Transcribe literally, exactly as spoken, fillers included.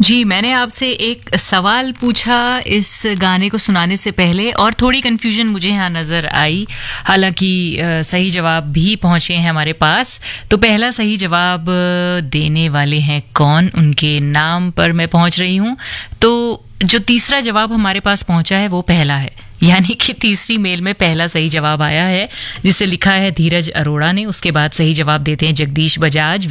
जी, मैंने आपसे एक सवाल पूछा इस गाने को सुनाने से पहले और थोड़ी कन्फ्यूजन मुझे यहाँ नज़र आई। हालांकि अ, सही जवाब भी पहुँचे हैं हमारे पास। तो पहला सही जवाब अ, देने वाले हैं कौन, उनके नाम पर मैं पहुँच रही हूँ। तो जो तीसरा जवाब हमारे पास पहुँचा है वो पहला है, यानी कि तीसरी मेल में पहला सही जवाब आया है, जिसे लिखा है धीरज अरोड़ा ने। उसके बाद सही जवाब देते हैं जगदीश बजाज,